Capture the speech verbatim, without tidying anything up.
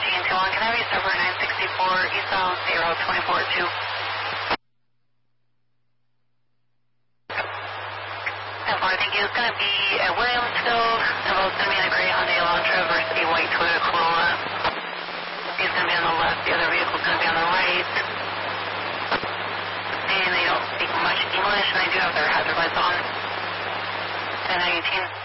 nineteen two one, can I have you server nine sixty-four, eastbound State Road twenty-four two? ten four, thank you. It's going to be at Williamsville. The road's going to be in a gray Hyundai Elantra versus a white Toyota Corolla. He's going to be on the left, the other vehicle's going to be on the right. And they don't speak much English, and they do have their hazard lights on. ten nineteen.